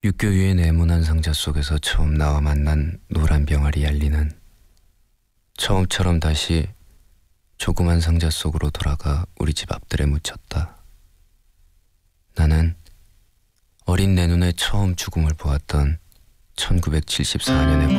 육교 위의 네모난 상자 속에서 처음 나와 만난 노란 병아리 얄리는 처음처럼 다시 조그만 상자 속으로 돌아가 우리 집 앞들에 묻혔다. 나는 어린 내 눈에 처음 죽음을 보았던 1974년의